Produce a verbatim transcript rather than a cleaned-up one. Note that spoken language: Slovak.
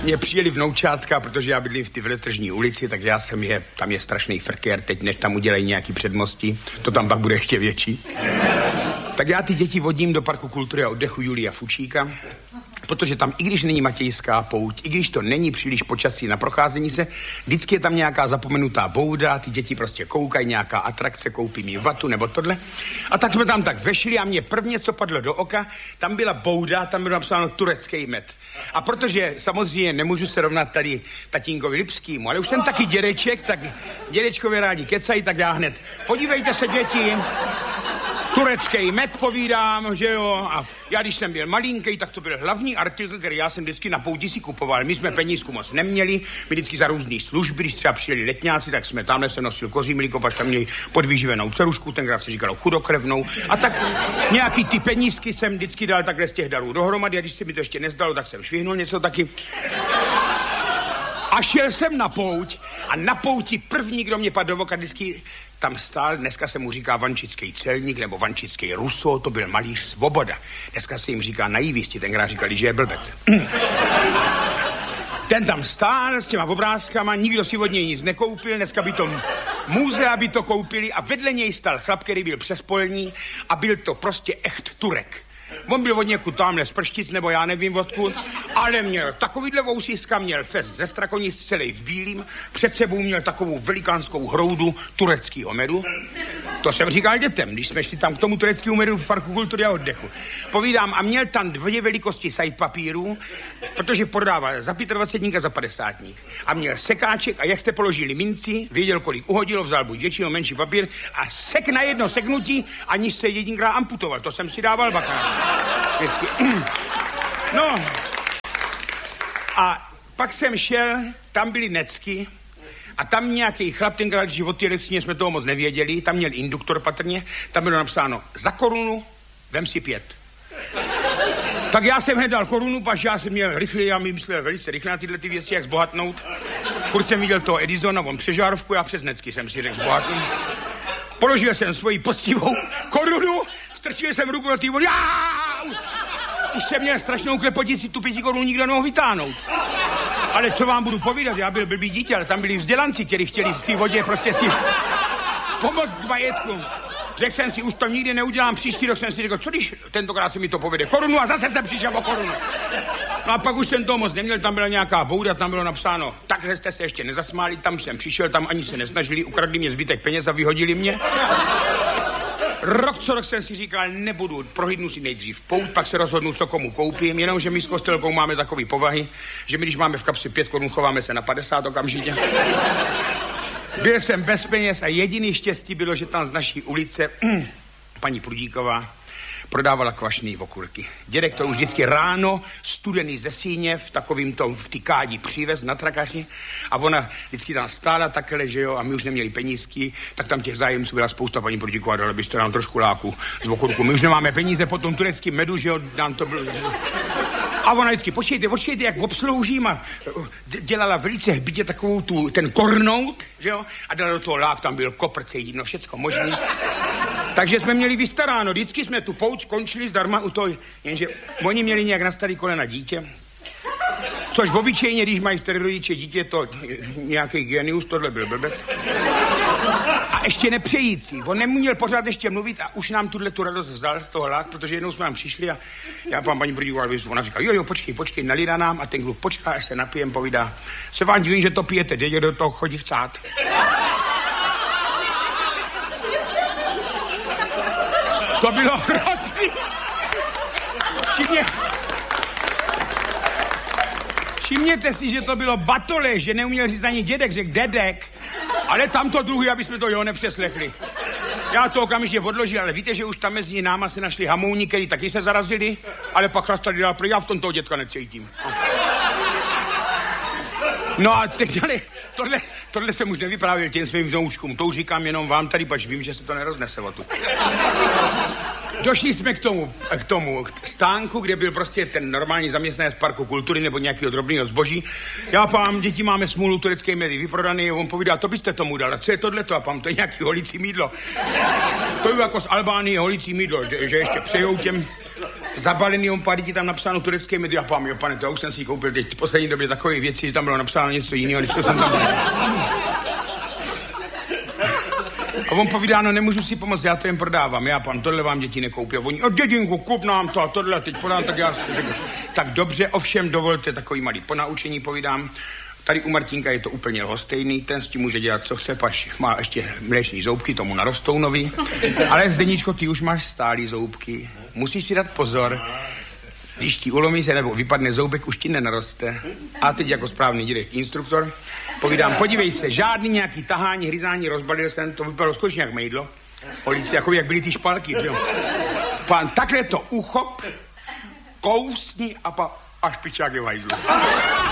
mě přijeli vnoučátka, protože já bydlím v ty Veletržní ulici, tak já jsem je, tam je strašný frkér, teď než tam udělají nějaký předmostí, to tam pak bude ještě větší. Tak já ty děti vodím do Parku kultury a oddechu Julia Fučíka, protože tam, i když není Matějská pouť, i když to není příliš počasí na procházení se, vždycky je tam nějaká zapomenutá bouda, ty děti prostě koukají, nějaká atrakce, koupí mi vatu nebo tohle. A tak jsme tam tak vešli a mě prvně, co padlo do oka, tam byla bouda, tam bylo napsáno turecký med. A protože samozřejmě nemůžu se rovnat tady tatínkovi Lipskýmu, ale už jsem taky dědeček, tak dědečkovi rádi kecají, tak já hned, podívejte se, děti, turecký med povídám, že jo, a já když jsem byl malinký, tak to byl hlavní artikl, který já jsem vždycky na pouti si kupoval. My jsme penízku moc neměli, my vždycky za různý služby, když třeba přijeli letňáci, tak jsme tamhle se nosil kozí mlíko, pač tam měli podvýživenou dcerušku, tenkrát se říkalo chudokrevnou, a tak nějaký ty penízky jsem vždycky dal takhle z těch darů dohromady, a když se mi to ještě nezdalo, tak jsem švihnul něco taky. A šel jsem na pouť a na pouti první, kdo mě padl do voka, vždycky tam stál, dneska se mu říká vančický celník nebo vančický Ruso, to byl malíř Svoboda. Dneska se jim říká naivisti, tenkrát říkali, že je blbec. Ten tam stál s těma obrázkama, nikdo si od něj nic nekoupil, dneska by to muzea by to koupili a vedle něj stál chlap, který byl přespolní a byl to prostě echt Turek. On byl od někud tamhle z Prštic, nebo já nevím odkud, ale měl takovýhle vousiska, měl fest ze Strakonic celý v bílým, před sebou měl takovou velikánskou hroudu tureckého medu. To jsem říkal dětem, když jsme šli tam k tomu tureckému medu v Parku kultury a oddechu. Povídám, a měl tam dvě velikosti side papíru, protože prodával za dvacet a za padesátník. A měl sekáček a jak jste položili minci, věděl, kolik uhodilo, vzal buď větší nebo menší papír a sek na jedno seknutí, aniž se jedinkrát amputoval. To jsem si dával bacha. Vždycky. No. A pak jsem šel, tam byly necky a tam nějaký chlap, tenkrát v životě lekcíně jsme toho moc nevěděli, tam měl induktor patrně, tam bylo napsáno za korunu, vem si pět. Tak já jsem hned dal korunu, paž já jsem měl rychle, já mi myslel velice rychle na tyhle ty věci, jak zbohatnout. Furt jsem viděl toho Edisona, on přežárovku, já přes necky jsem si řekl zbohatnout. Položil jsem svoji poctivou korunu, strčil jsem ruku do té vody. Už jsem měl strašnou klepotici, tu pěti korun nikdo nemohl vytáhnout. Ale co vám budu povídat, já byl blbý dítě, ale tam byli vzdělanci, kteří chtěli v té vodě prostě si pomoct k majetku. Řekl jsem si, už to nikdy neudělám, příští rok jsem si řekl, co když tentokrát se mi to povede, korunu, a zase jsem přišel o korunu. No a pak už jsem to moc neměl, tam byla nějaká bouda, tam bylo napsáno, takhle jste se ještě nezasmáli, tam jsem přišel, tam ani se nesnažili, ukradli mě zbytek peněz a vyhodili mě. Rok co rok jsem si říkal, nebudu, prohlídnu si nejdřív pouť, pak se rozhodnu, co komu koupím, jenomže my s Kostelkou máme takový povahy, že my, když máme v kapsi pět korun, chováme se na padesát okamžitě. Byl jsem bez peněz a jediný štěstí bylo, že tam z naší ulice mm, paní Prudíková prodávala kvašný okurky. Dědek to už vždycky ráno, studený ze síně, v takovým tom, v ty kádi přivez na trakaři a ona vždycky tam stála takhle, že jo, a my už neměli penízky, tak tam těch zájemců byla spousta, paní Prudíková, dala byste nám trošku láku z okurku. My už nemáme peníze po tom tureckém medu, že jo, nám to bylo... A ona vždycky, počkejte, počkejte, jak obsloužím, a dělala velice hbitě takovou tu, ten kornout, že jo, a dala do toho lák, tam byl koprce, jedno, všecko možný. Takže jsme měli vystaráno, vždycky jsme tu pouť skončili zdarma u toho, jenže oni měli nějak na starý kolena dítě, což v obyčejně, když mají starý rodiče dítě, to nějaký genius, tohle byl blbec. A ještě nepřející, on neměl pořád ještě mluvit a už nám tuhle tu radost vzal z toho lát, protože jednou jsme nám přišli a já pán paní Prudíková, ona říká, jo, jo, počkej, počkej, nalídá nám a ten kluk počká, až se napijem, povídá, se vám divím, že to pijete, dědě do toho chodí chcát. To bylo hrozný. Všimně... Všimněte si, že to bylo batole, že neuměl říct ani dědek, řekl dedek, ale tamto druhý, aby jsme to jo nepřeslechli. Já to okamžitě odložil, ale víte, že už tam mezi náma se našli hamouni, který taky se zarazili, ale pak chlastali dál, já v tom toho dětka necítím. No a teď, ale tohle, tohle jsem už nevyprávěl těm svým vnoučkům, to už říkám jenom vám tady, pač vím, že se to neroznese o tu. Došli jsme k tomu, k tomu stánku, kde byl prostě ten normální zaměstnanec Parku kultury nebo nějakého drobného zboží. Já pám, děti máme smůlu, turecké médii vyprodaný, on povídá, to byste tomu dal, co je tohleto? A pám, to je nějaký holicí mýdlo. To je jako z Albánie holicí mýdlo, že, že ještě přejou těm... Zabalený ompádí tam napsáno turecké média. Pán, jo, pane, to už jsem si koupil teď v poslední době takové věci, že tam bylo napsáno něco jiného, než co jsem tam dělal. A on povídá, no nemůžu si pomoct, já to jen prodávám. Já, pan, tohle vám děti nekoupí. A oni, o dědinku, kup nám to, tohle teď podám, tak já si řeknu. Tak dobře, ovšem dovolte takový malý ponaučení, povídám. Tady u Martinka je to úplně lhostejný, ten s tím může dělat, co chce, paž má ještě mléční zoubky, tomu narostou nový. Ale Zdeníčko, ty už máš stálý zoubky, musíš si dát pozor, když ti ulomí se nebo vypadne zoubek, už ti nenaroste. A teď jako správný dědek instruktor povídám, podívej se, žádný nějaký tahání, hryzání, rozbalil jsem, to vypadalo skutečně jak mejdlo. Policie, jako jak byly ty špalky, jo. Pán, takhle to uchop, kousni a pa, až pičák je v hajzlu.